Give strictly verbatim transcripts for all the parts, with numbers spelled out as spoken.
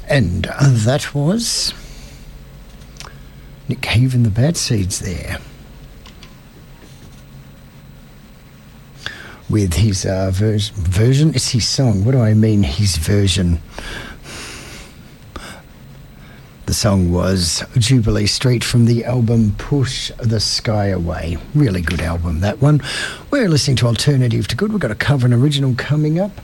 And that was Nick Cave and the Bad Seeds there, with his uh, vers- version. It's his song. What do I mean, his version? The song was Jubilee Street from the album Push the Sky Away. Really good album, that one. We're listening to Alternative to Good. We've got a cover and original coming up.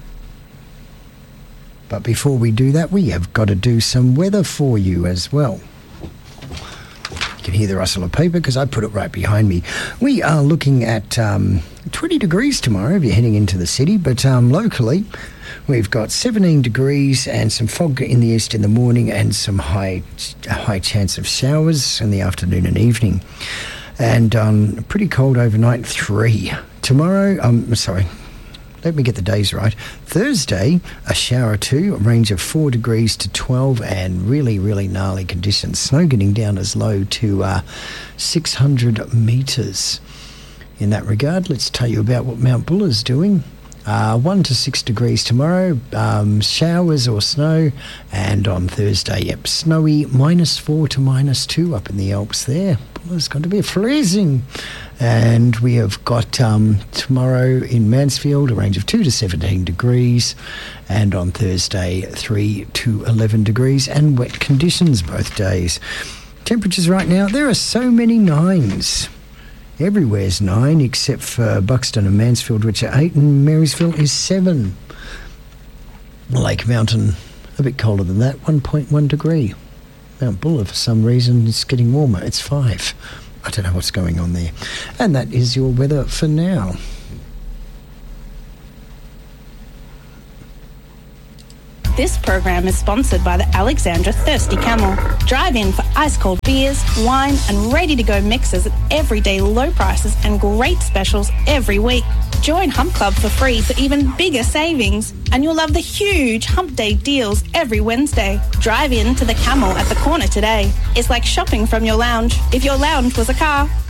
But before we do that, we have got to do some weather for you as well. You can hear the rustle of paper because I put it right behind me. We are looking at um, twenty degrees tomorrow if you're heading into the city, but um, locally we've got seventeen degrees and some fog in the east in the morning and some high high chance of showers in the afternoon and evening. And um, pretty cold overnight, three. Tomorrow, um, sorry, let me get the days right. Thursday, a shower or two, a range of four degrees to twelve, and really, really gnarly conditions. Snow getting down as low to uh, six hundred metres. In that regard, let's tell you about what Mount Buller's doing. Uh, one to six degrees tomorrow, um, showers or snow, and on Thursday, yep, snowy, minus four to minus two up in the Alps there. It's going to be freezing. And we have got um, tomorrow in Mansfield, a range of two to seventeen degrees, and on Thursday, three to eleven degrees, and wet conditions both days. Temperatures right now, there are so many nines. Everywhere's nine, except for Buxton and Mansfield, which are eight, and Marysville is seven. Lake Mountain, a bit colder than that, one point one degree. Mount Buller, for some reason, is getting warmer. It's five. I don't know what's going on there. And that is your weather for now. This program is sponsored by the Alexandra Thirsty Camel. Drive in for ice-cold beers, wine and ready-to-go mixers at everyday low prices and great specials every week. Join Hump Club for free for even bigger savings. And you'll love the huge Hump Day deals every Wednesday. Drive in to the Camel at the corner today. It's like shopping from your lounge, if your lounge was a car.